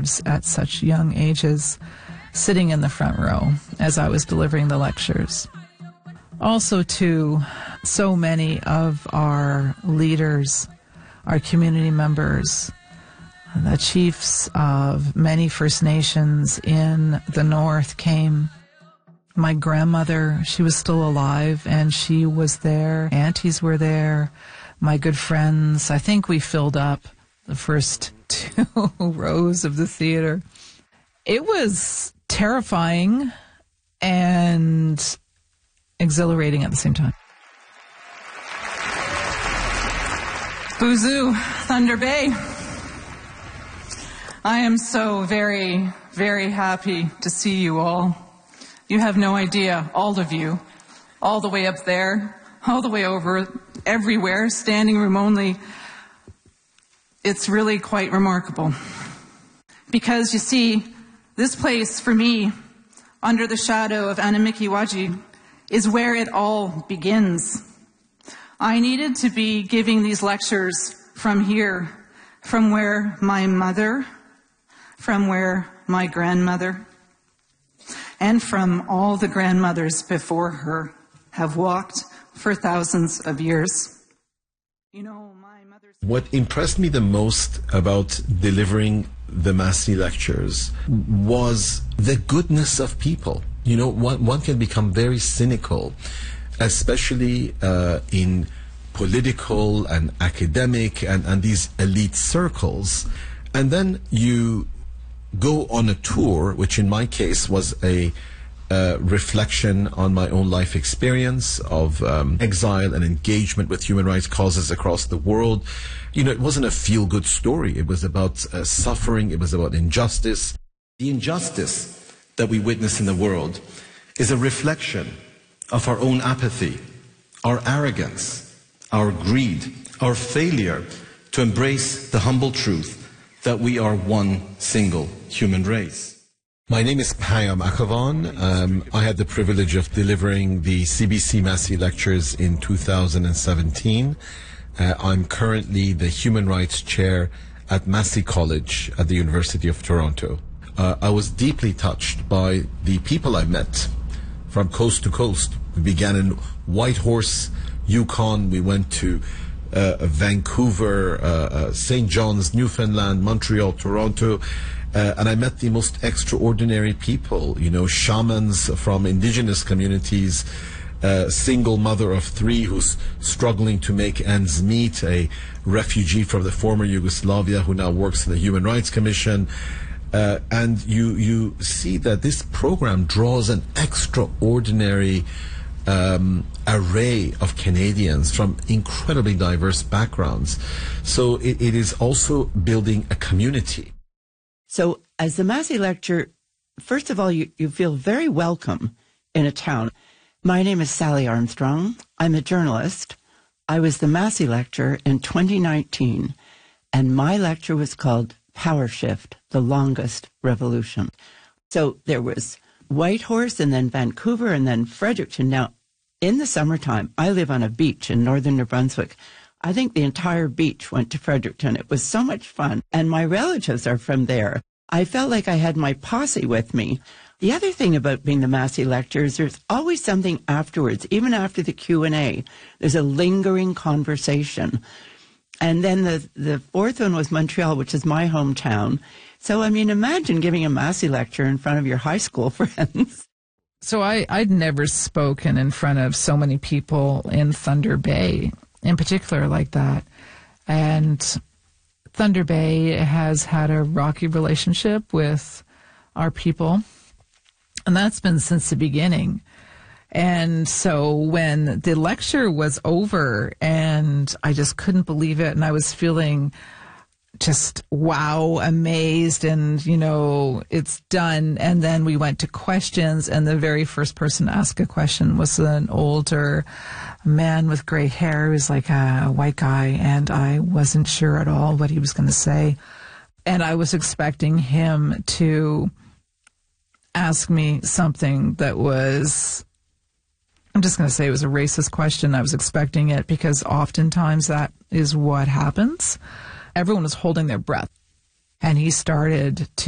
lives at such young ages, sitting in the front row as I was delivering the lectures. Also, too, so many of our leaders, our community members, the chiefs of many First Nations in the North came. My grandmother, she was still alive, and she was there. Aunties were there. My good friends. I think we filled up the first 2 rows of the theater. It was terrifying and exhilarating at the same time. Buzu, Thunder Bay. I am so very, very happy to see you all. You have no idea, all of you, all the way up there, all the way over, everywhere, standing room only. It's really quite remarkable. Because you see, this place for me, under the shadow of Anamikiwaji, is where it all begins. I needed to be giving these lectures from here, from where my mother, from where my grandmother, and from all the grandmothers before her have walked for thousands of years. You know, my mother's... What impressed me the most about delivering the Massey lectures was the goodness of people. You know, one can become very cynical, especially in political and academic and these elite circles. And then you go on a tour, which in my case was a reflection on my own life experience of exile and engagement with human rights causes across the world. You know, it wasn't a feel-good story. It was about suffering. It was about injustice. The injustice that we witness in the world is a reflection of our own apathy, our arrogance, our greed, our failure to embrace the humble truth that we are one single human race. My name is Payam Akhavan. I had the privilege of delivering the CBC Massey Lectures in 2017. I'm currently the Human Rights Chair at Massey College at the University of Toronto. I was deeply touched by the people I met from coast to coast. We began in Whitehorse, Yukon. We went to Vancouver, St. John's, Newfoundland, Montreal, Toronto, and I met the most extraordinary people, you know, shamans from indigenous communities, single mother of 3 who's struggling to make ends meet, a refugee from the former Yugoslavia who now works in the Human Rights Commission. And you see that this program draws an extraordinary array of Canadians from incredibly diverse backgrounds. So it is also building a community. So as the Massey Lecture, first of all, you feel very welcome in a town. My name is Sally Armstrong. I'm a journalist. I was the Massey Lecture in 2019, and my lecture was called Power Shift, the Longest Revolution. So there was Whitehorse and then Vancouver and then Fredericton. Now, in the summertime, I live on a beach in northern New Brunswick. I think the entire beach went to Fredericton. It was so much fun. And my relatives are from there. I felt like I had my posse with me. The other thing about being the Massey Lectures, there's always something afterwards. Even after the Q&A, there's a lingering conversation. And then the fourth one was Montreal, which is my hometown. So, I mean, imagine giving a Massey Lecture in front of your high school friends. So I'd never spoken in front of so many people in Thunder Bay, in particular, like that. And Thunder Bay has had a rocky relationship with our people, and that's been since the beginning. And so when the lecture was over, and I just couldn't believe it, and I was feeling just, wow, amazed, and, you know, it's done. And then we went to questions, and the very first person to ask a question was an older man with gray hair. He was like a white guy, and I wasn't sure at all what he was going to say. And I was expecting him to ask me something that was, I'm just going to say it was a racist question. I was expecting it because oftentimes that is what happens. Everyone was holding their breath, and he started to